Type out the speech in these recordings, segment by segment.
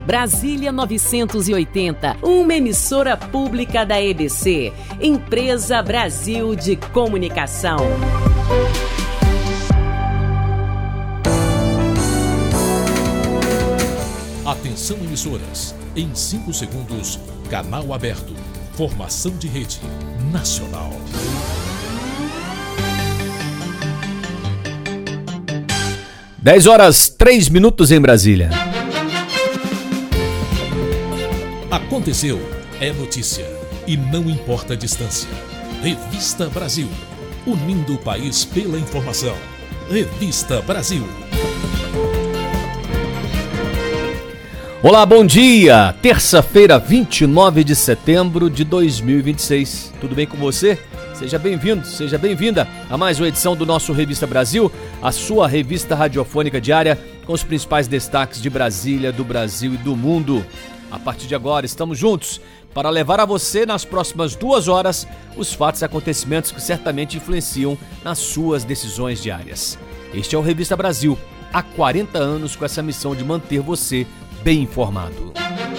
Brasília 980, uma emissora pública da EBC, Empresa Brasil de Comunicação. Atenção, emissoras. Em 5 segundos, canal aberto. Formação de rede nacional. Dez horas 3 minutos em Brasília. Aconteceu, é notícia, e não importa a distância. Revista Brasil, unindo o país pela informação. Revista Brasil. Olá, bom dia! Terça-feira, 29 de setembro de 2026. Tudo bem com você? Seja bem-vindo, seja bem-vinda a mais uma edição do nosso Revista Brasil, a sua revista radiofônica diária com os principais destaques de Brasília, do Brasil e do mundo. A partir de agora, estamos juntos para levar a você, nas próximas 2 horas, os fatos e acontecimentos que certamente influenciam nas suas decisões diárias. Este é o Revista Brasil, há 40 anos com essa missão de manter você bem informado.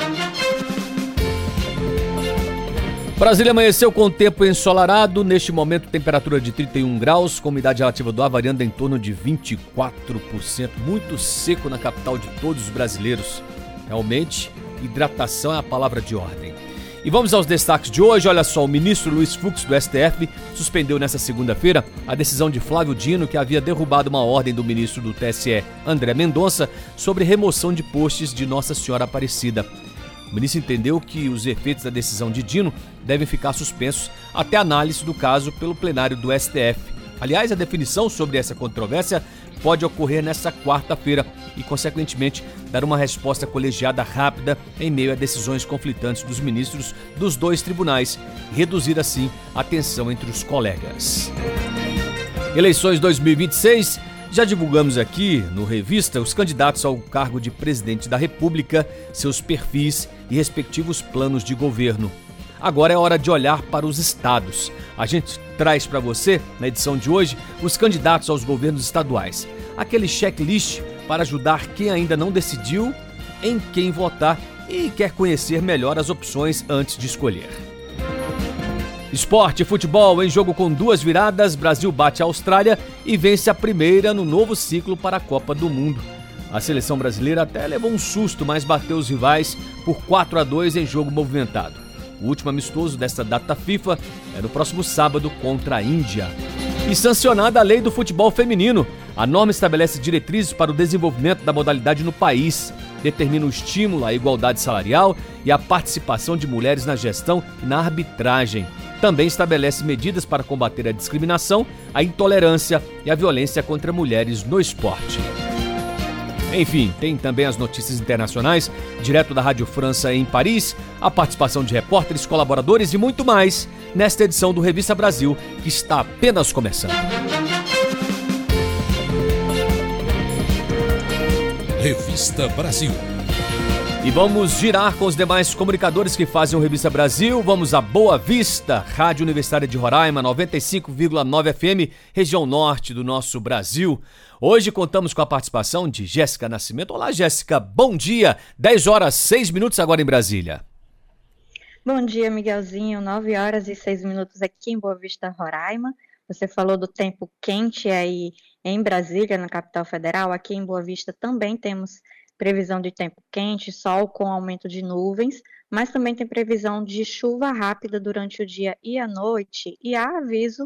Brasília amanheceu com o tempo ensolarado, neste momento temperatura de 31 graus, com umidade relativa do ar variando em torno de 24%, muito seco na capital de todos os brasileiros. Realmente, hidratação é a palavra de ordem. E vamos aos destaques de hoje. Olha só, o ministro Luiz Fux do STF suspendeu nesta segunda-feira a decisão de Flávio Dino, que havia derrubado uma ordem do ministro do TSE, André Mendonça, sobre remoção de postes de Nossa Senhora Aparecida. O ministro entendeu que os efeitos da decisão de Dino devem ficar suspensos até a análise do caso pelo plenário do STF. Aliás, a definição sobre essa controvérsia pode ocorrer nesta quarta-feira e, consequentemente, dar uma resposta colegiada rápida em meio a decisões conflitantes dos ministros dos 2 tribunais e reduzir, assim, a tensão entre os colegas. Eleições 2026, já divulgamos aqui no Revista os candidatos ao cargo de presidente da República, seus perfis e respectivos planos de governo. Agora é hora de olhar para os estados. A gente traz para você, na edição de hoje, os candidatos aos governos estaduais. Aquele checklist para ajudar quem ainda não decidiu em quem votar e quer conhecer melhor as opções antes de escolher. Esporte e futebol, em jogo com 2 viradas, Brasil bate a Austrália e vence a primeira no novo ciclo para a Copa do Mundo. A seleção brasileira até levou um susto, mas bateu os rivais por 4-2 em jogo movimentado. O último amistoso desta data FIFA é no próximo sábado contra a Índia. E sancionada a lei do futebol feminino, a norma estabelece diretrizes para o desenvolvimento da modalidade no país, determina o estímulo à igualdade salarial e à participação de mulheres na gestão e na arbitragem. Também estabelece medidas para combater a discriminação, a intolerância e a violência contra mulheres no esporte. Enfim, tem também as notícias internacionais, direto da Rádio França em Paris, a participação de repórteres, colaboradores e muito mais nesta edição do Revista Brasil, que está apenas começando. Revista Brasil. E vamos girar com os demais comunicadores que fazem o Revista Brasil. Vamos a Boa Vista, Rádio Universitária de Roraima, 95,9 FM, região norte do nosso Brasil. Hoje contamos com a participação de Jéssica Nascimento. Olá, Jéssica, bom dia. 10 horas 6 minutos agora em Brasília. Bom dia, Miguelzinho. 9 horas e 6 minutos aqui em Boa Vista, Roraima. Você falou do tempo quente aí em Brasília, na capital federal. Aqui em Boa Vista também temos previsão de tempo quente, sol com aumento de nuvens, mas também tem previsão de chuva rápida durante o dia e a noite, e há aviso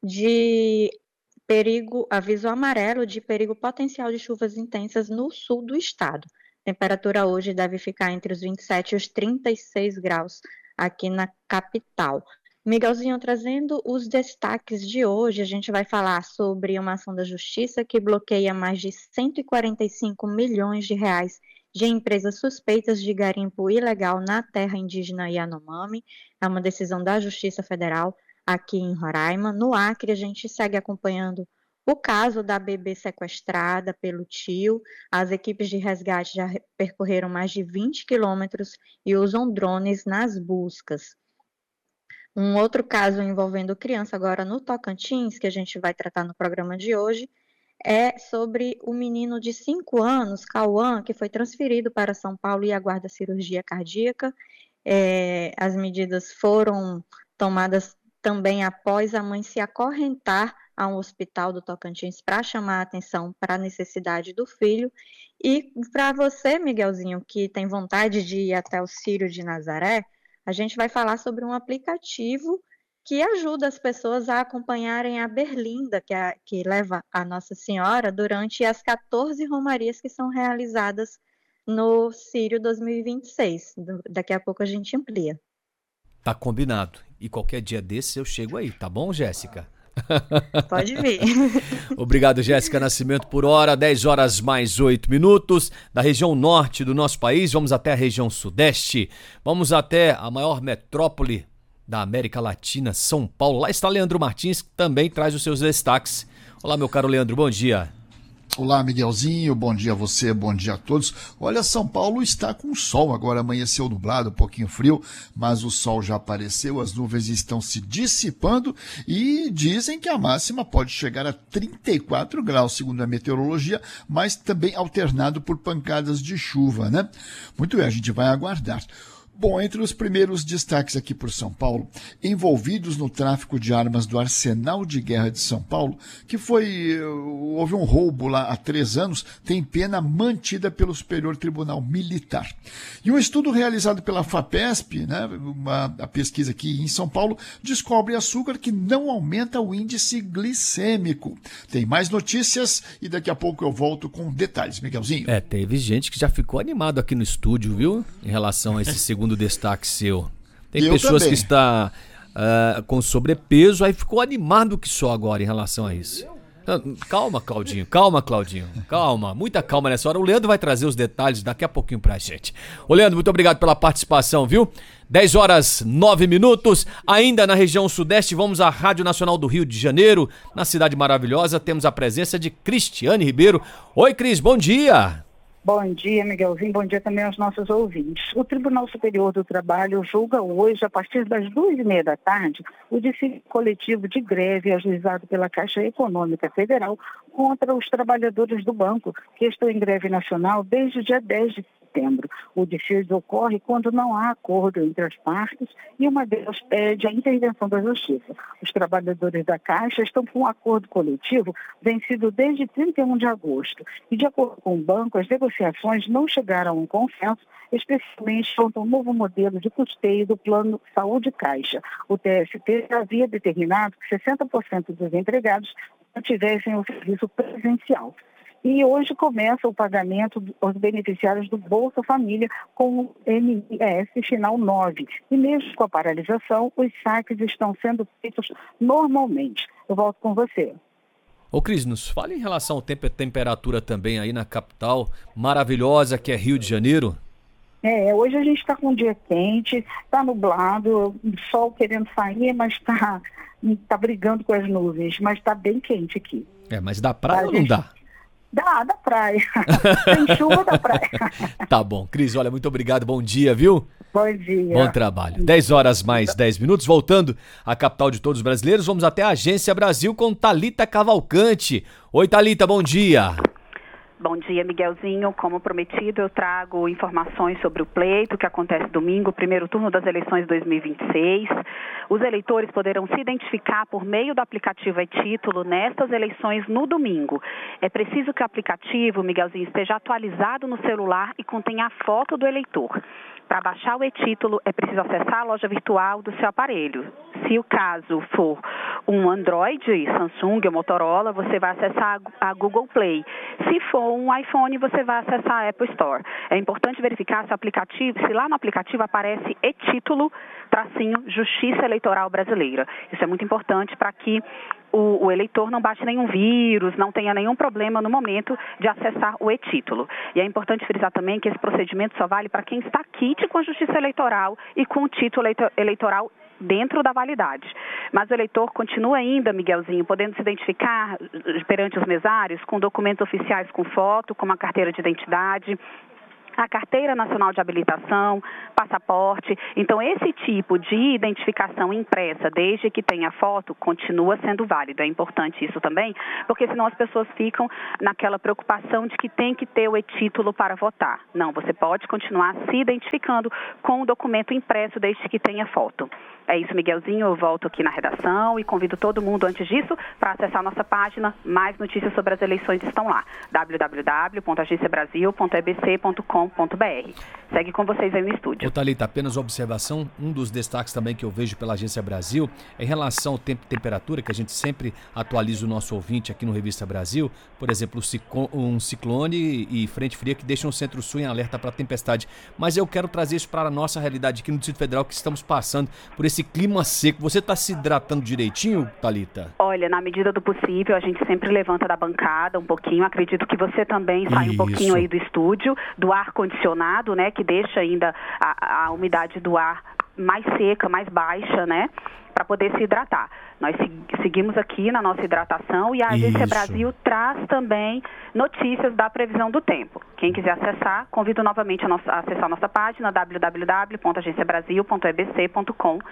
amarelo de perigo potencial de chuvas intensas no sul do estado. A temperatura hoje deve ficar entre os 27 e os 36 graus aqui na capital. Miguelzinho, trazendo os destaques de hoje, a gente vai falar sobre uma ação da Justiça que bloqueia mais de 145 milhões de reais de empresas suspeitas de garimpo ilegal na terra indígena Yanomami. É uma decisão da Justiça Federal aqui em Roraima. No Acre, a gente segue acompanhando o caso da bebê sequestrada pelo tio. As equipes de resgate já percorreram mais de 20 quilômetros e usam drones nas buscas. Um outro caso envolvendo criança agora no Tocantins, que a gente vai tratar no programa de hoje, é sobre o menino de 5 anos, Cauã, que foi transferido para São Paulo e aguarda cirurgia cardíaca. As medidas foram tomadas também após a mãe se acorrentar a um hospital do Tocantins para chamar a atenção para a necessidade do filho. E para você, Miguelzinho, que tem vontade de ir até o Círio de Nazaré, a gente vai falar sobre um aplicativo que ajuda as pessoas a acompanharem a Berlinda, que leva a Nossa Senhora durante as 14 romarias que são realizadas no Círio 2026. Daqui a pouco a gente amplia. Tá combinado. E qualquer dia desse eu chego aí, tá bom, Jéssica? Pode vir. Obrigado, Jéssica Nascimento, por hora. 10 horas mais 8 minutos. Da região norte do nosso país, vamos até a região sudeste. Vamos até a maior metrópole da América Latina, São Paulo. Lá está Leandro Martins, que também traz os seus destaques. Olá, meu caro Leandro, bom dia. Olá, Miguelzinho, bom dia a você, bom dia a todos. Olha, São Paulo está com sol, agora amanheceu nublado, um pouquinho frio, mas o sol já apareceu, as nuvens estão se dissipando e dizem que a máxima pode chegar a 34 graus, segundo a meteorologia, mas também alternado por pancadas de chuva, né? Muito bem, a gente vai aguardar. Bom, entre os primeiros destaques aqui por São Paulo, envolvidos no tráfico de armas do Arsenal de Guerra de São Paulo, houve um roubo lá há 3 anos, tem pena mantida pelo Superior Tribunal Militar. E um estudo realizado pela FAPESP, né, a pesquisa aqui em São Paulo, descobre açúcar que não aumenta o índice glicêmico. Tem mais notícias e daqui a pouco eu volto com detalhes, Miguelzinho. Teve gente que já ficou animado aqui no estúdio, viu? Em relação a esse segundo destaque seu. Tem pessoas que estão com sobrepeso, aí ficou animado que só agora em relação a isso. Calma, Claudinho, calma, muita calma nessa hora. O Leandro vai trazer os detalhes daqui a pouquinho pra gente. Ô Leandro, muito obrigado pela participação, viu? 10 horas 9 minutos, ainda na região sudeste, vamos à Rádio Nacional do Rio de Janeiro, na cidade maravilhosa, temos a presença de Cristiane Ribeiro. Oi, Cris, bom dia! Bom dia, Miguelzinho. Bom dia também aos nossos ouvintes. O Tribunal Superior do Trabalho julga hoje, a partir das 2h30 da tarde, o desfile coletivo de greve ajuizado pela Caixa Econômica Federal contra os trabalhadores do banco, que estão em greve nacional desde o dia 10 de setembro. O desfile ocorre quando não há acordo entre as partes e uma delas pede a intervenção da Justiça. Os trabalhadores da Caixa estão com um acordo coletivo vencido desde 31 de agosto. E, de acordo com o banco, as negociações não chegaram a um consenso, especialmente quanto ao novo modelo de custeio do Plano Saúde Caixa. O TST havia determinado que 60% dos empregados tivessem o serviço presencial. E hoje começa o pagamento aos beneficiários do Bolsa Família com o MIS final 9. E mesmo com a paralisação, os saques estão sendo feitos normalmente. Eu volto com você. Ô Cris, nos fale em relação ao tempo e temperatura também aí na capital maravilhosa que é Rio de Janeiro. Hoje a gente está com um dia quente, está nublado, o sol querendo sair, mas está brigando com as nuvens, mas está bem quente aqui. Mas da praia ou não dá? Da praia. Tem chuva da praia. Tá bom. Cris, olha, muito obrigado. Bom dia, viu? Bom dia. Bom trabalho. 10 horas mais 10 minutos. Voltando à capital de todos os brasileiros, vamos até a Agência Brasil com Thalita Cavalcante. Oi, Thalita, bom dia. Bom dia, Miguelzinho. Como prometido, eu trago informações sobre o pleito que acontece domingo, primeiro turno das eleições 2026. Os eleitores poderão se identificar por meio do aplicativo e-Título nestas eleições no domingo. É preciso que o aplicativo, Miguelzinho, esteja atualizado no celular e contenha a foto do eleitor. Para baixar o e-Título, é preciso acessar a loja virtual do seu aparelho. Se o caso for um Android, Samsung ou Motorola, você vai acessar a Google Play. Se for um iPhone, você vai acessar a Apple Store. É importante verificar se lá no aplicativo aparece e-Título, Justiça Eleitoral Brasileira. Isso é muito importante para que o eleitor não baixe nenhum vírus, não tenha nenhum problema no momento de acessar o e-Título. E é importante frisar também que esse procedimento só vale para quem está quite com a Justiça Eleitoral e com o título eleitoral dentro da validade. Mas o eleitor continua ainda, Miguelzinho, podendo se identificar perante os mesários com documentos oficiais com foto, como a carteira de identidade, a Carteira Nacional de Habilitação, passaporte. Então, esse tipo de identificação impressa, desde que tenha foto, continua sendo válido. É importante isso também, porque senão as pessoas ficam naquela preocupação de que tem que ter o e-título para votar. Não, você pode continuar se identificando com o documento impresso, desde que tenha foto. É isso, Miguelzinho, eu volto aqui na redação e convido todo mundo, antes disso, para acessar a nossa página. Mais notícias sobre as eleições estão lá, www.agenciabrasil.ebc.com.br. Segue com vocês aí no estúdio. Ô Thalita, apenas observação, um dos destaques também que eu vejo pela Agência Brasil é em relação ao tempo e temperatura, que a gente sempre atualiza o nosso ouvinte aqui no Revista Brasil. Por exemplo, um ciclone e frente fria que deixam o Centro-Sul em alerta para tempestade. Mas eu quero trazer isso para a nossa realidade aqui no Distrito Federal, que estamos passando por esse clima seco. Você está se hidratando direitinho, Thalita? Olha, na medida do possível, a gente sempre levanta da bancada um pouquinho. Acredito que você também sai um pouquinho aí do estúdio, do ar-condicionado, né, que deixa ainda a umidade do ar mais seca, mais baixa, né, para poder se hidratar. Nós seguimos aqui na nossa hidratação e a Agência Brasil traz também notícias da previsão do tempo. Quem quiser acessar, convido novamente a acessar a nossa página www.agenciabrasil.ebc.com.br.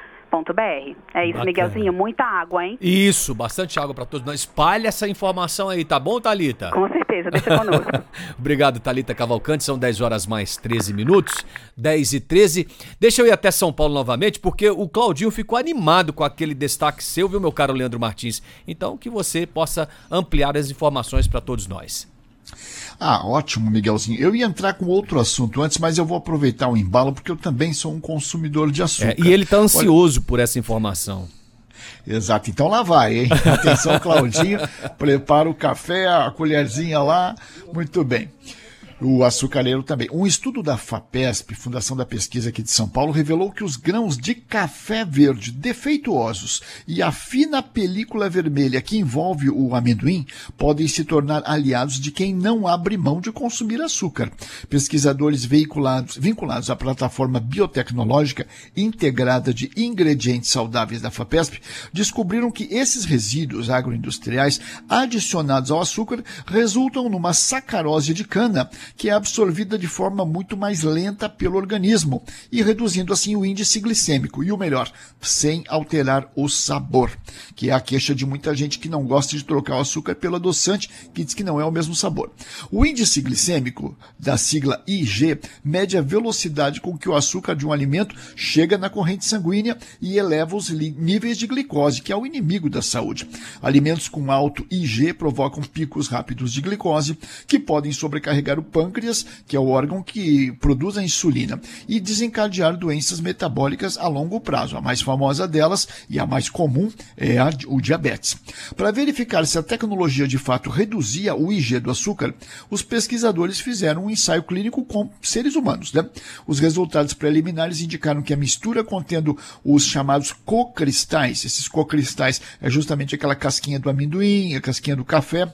É isso, bacana. Miguelzinho, muita água, hein? Isso, bastante água para todos nós. Espalha essa informação aí, tá bom, Thalita? Com certeza, deixa conosco. Obrigado, Thalita Cavalcante, são 10 horas mais 13 minutos, 10h13. Deixa eu ir até São Paulo novamente, porque o Claudinho ficou animado com aquele destaque seu, viu, meu caro Leandro Martins? Então, que você possa ampliar as informações para todos nós. Ah, ótimo, Miguelzinho. Eu ia entrar com outro assunto antes, mas eu vou aproveitar o embalo, porque eu também sou um consumidor de açúcar. E ele está ansioso por essa informação. Exato, então lá vai, hein? Atenção, Claudinho, prepara o café, a colherzinha lá, muito bem. O açucareiro também. Um estudo da FAPESP, Fundação da Pesquisa aqui de São Paulo, revelou que os grãos de café verde defeituosos e a fina película vermelha que envolve o amendoim podem se tornar aliados de quem não abre mão de consumir açúcar. Pesquisadores vinculados à plataforma biotecnológica integrada de ingredientes saudáveis da FAPESP descobriram que esses resíduos agroindustriais adicionados ao açúcar resultam numa sacarose de cana, que é absorvida de forma muito mais lenta pelo organismo e reduzindo assim o índice glicêmico. E o melhor, sem alterar o sabor, que é a queixa de muita gente que não gosta de trocar o açúcar pelo adoçante, que diz que não é o mesmo sabor. O índice glicêmico, da sigla IG, mede a velocidade com que o açúcar de um alimento chega na corrente sanguínea e eleva os níveis de glicose, que é o inimigo da saúde. Alimentos com alto IG provocam picos rápidos de glicose, que podem sobrecarregar o pâncreas, que é o órgão que produz a insulina, e desencadear doenças metabólicas a longo prazo. A mais famosa delas, e a mais comum, é o diabetes. Para verificar se a tecnologia de fato reduzia o IG do açúcar, os pesquisadores fizeram um ensaio clínico com seres humanos, né? Os resultados preliminares indicaram que a mistura contendo os chamados cocristais, esses cocristais é justamente aquela casquinha do amendoim, a casquinha do café,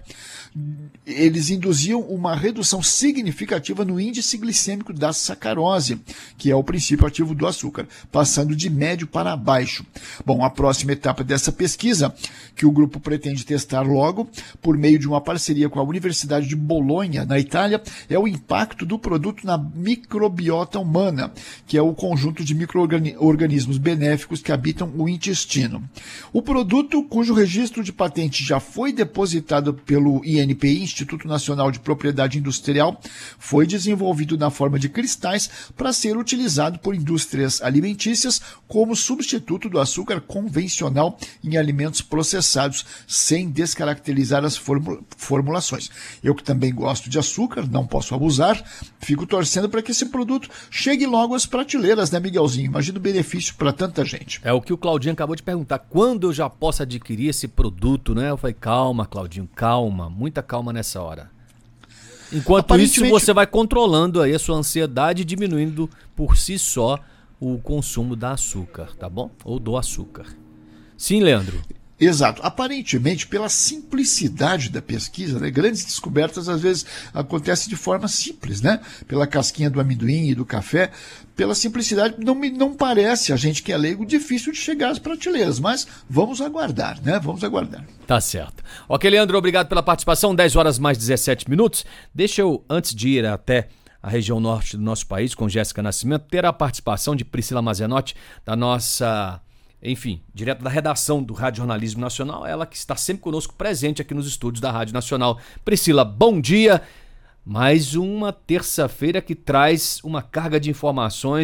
eles induziam uma redução significativa no índice glicêmico da sacarose, que é o princípio ativo do açúcar, passando de médio para baixo. Bom, a próxima etapa dessa pesquisa, que o grupo pretende testar logo, por meio de uma parceria com a Universidade de Bolonha, na Itália, é o impacto do produto na microbiota humana, que é o conjunto de micro-organismos benéficos que habitam o intestino. O produto, cujo registro de patente já foi depositado pelo INPI, Instituto Nacional de Propriedade Industrial, foi desenvolvido na forma de cristais para ser utilizado por indústrias alimentícias como substituto do açúcar convencional em alimentos processados, sem descaracterizar as formulações. Eu que também gosto de açúcar, não posso abusar, fico torcendo para que esse produto chegue logo às prateleiras, né, Miguelzinho? Imagina o benefício para tanta gente. É o que o Claudinho acabou de perguntar, quando eu já posso adquirir esse produto, né? Eu falei, calma, Claudinho, calma, muita calma nessa hora. Enquanto isso, você vai controlando aí a sua ansiedade e diminuindo por si só o consumo da açúcar, tá bom? Ou do açúcar. Sim, Leandro? Exato. Aparentemente, pela simplicidade da pesquisa, né, grandes descobertas às vezes acontecem de forma simples, né? Pela casquinha do amendoim e do café, pela simplicidade, não parece a gente que é leigo difícil de chegar às prateleiras, mas vamos aguardar, né? Vamos aguardar. Tá certo. Ok, Leandro, obrigado pela participação, 10 horas mais 17 minutos. Deixa eu, antes de ir até a região norte do nosso país, com Jéssica Nascimento, terá a participação de Priscila Mazenotti, da nossa, enfim, direto da redação do Rádio Jornalismo Nacional, ela que está sempre conosco presente aqui nos estúdios da Rádio Nacional. Priscila, bom dia! Mais uma terça-feira que traz uma carga de informações